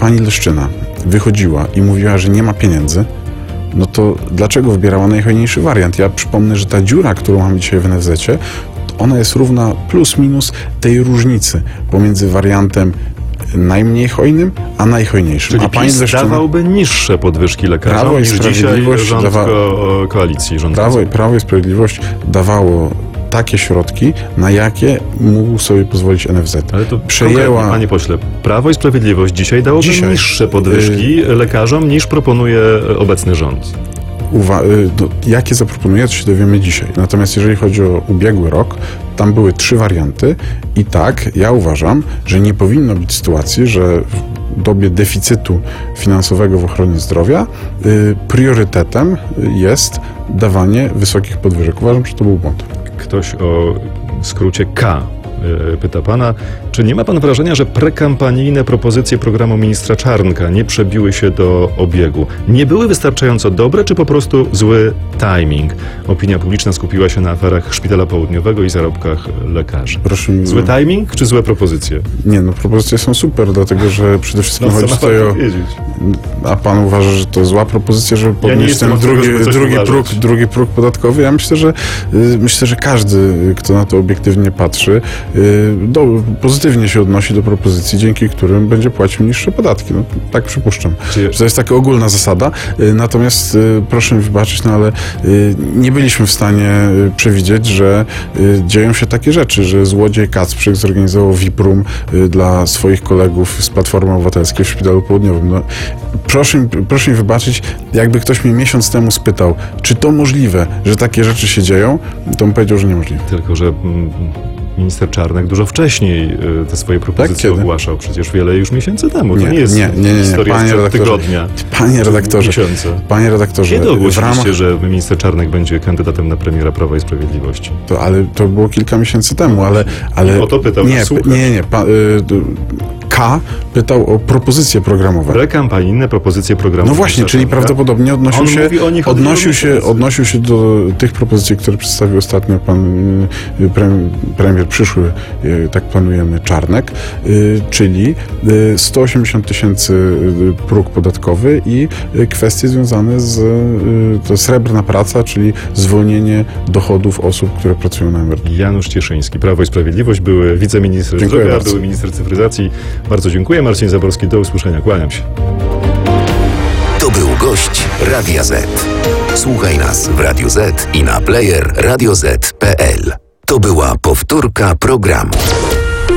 pani Leszczyna wychodziła i mówiła, że nie ma pieniędzy, no to dlaczego wybierała najhojniejszy wariant? Ja przypomnę, że ta dziura, którą mamy dzisiaj w NFZ-cie, ona jest równa plus minus tej różnicy pomiędzy wariantem najmniej hojnym, a najhojniejszym. Czyli a pani PiS Leszczyna dawałby niższe podwyżki lekarzom niż dzisiaj rząd koalicji rządzącej. Prawo i Sprawiedliwość dawało takie środki, na jakie mógł sobie pozwolić NFZ. Ale to przejęła... Panie pośle, Prawo i Sprawiedliwość dzisiaj dałoby niższe podwyżki lekarzom niż proponuje obecny rząd. Jakie zaproponuje, to się dowiemy dzisiaj. Natomiast jeżeli chodzi o ubiegły rok, tam były 3 warianty i tak, ja uważam, że nie powinno być sytuacji, że w dobie deficytu finansowego w ochronie zdrowia priorytetem jest dawanie wysokich podwyżek. Uważam, że to był błąd. Ktoś o skrócie K pyta pana, czy nie ma pan wrażenia, że prekampanijne propozycje programu ministra Czarnka nie przebiły się do obiegu? Nie były wystarczająco dobre, czy po prostu zły timing? Opinia publiczna skupiła się na aferach Szpitala Południowego i zarobkach lekarzy. Zły timing, czy złe propozycje? Nie, propozycje są super, dlatego że przede wszystkim chodzi tutaj o... A pan uważa, że to zła propozycja, żeby podnieść ten drugi próg podatkowy? Ja myślę, że każdy, kto na to obiektywnie patrzy, pozytywnie się odnosi do propozycji, dzięki którym będzie płacił niższe podatki. Tak przypuszczam. To jest taka ogólna zasada. Natomiast proszę mi wybaczyć, ale nie byliśmy w stanie przewidzieć, że dzieją się takie rzeczy, że złodziej Kacprzyk zorganizował VIP-room dla swoich kolegów z Platformy Obywatelskiej w Szpitalu Południowym. Proszę mi wybaczyć, jakby ktoś mnie miesiąc temu spytał, czy to możliwe, że takie rzeczy się dzieją, to bym powiedział, że niemożliwe. Tylko że minister Czarnek dużo wcześniej te swoje propozycje ogłaszał, przecież wiele już miesięcy temu. To nie jest historia sprzed tygodnia. Panie redaktorze, kiedy ogłosiliście, że minister Czarnek będzie kandydatem na premiera Prawa i Sprawiedliwości? Ale to było kilka miesięcy temu, ale o to pytał K pytał o propozycje programowe. Prekampanijne propozycje programowe. No właśnie, czyli prawdopodobnie odnosił się do tych propozycji, które przedstawił ostatnio pan premier przyszły, tak planujemy, Czarnek, czyli 180 000 próg podatkowy i kwestie związane z srebrna praca, czyli zwolnienie dochodów osób, które pracują na emeryturze. Janusz Cieszyński, Prawo i Sprawiedliwość, były wiceminister zdrowia, były minister cyfryzacji. Bardzo dziękuję. Marcin Zaborski, do usłyszenia. Kłaniam się. To był gość Radia Z. Słuchaj nas w Radio Z i na player radioz.pl. To była powtórka programu.